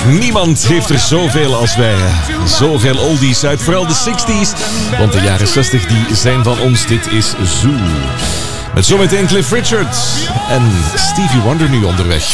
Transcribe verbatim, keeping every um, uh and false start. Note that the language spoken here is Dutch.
Niemand heeft er zoveel als wij. Zoveel oldies uit vooral de zestig's. Want de jaren zestig die zijn van ons. Dit is Zoo. Met zometeen Cliff Richard en Stevie Wonder nu onderweg.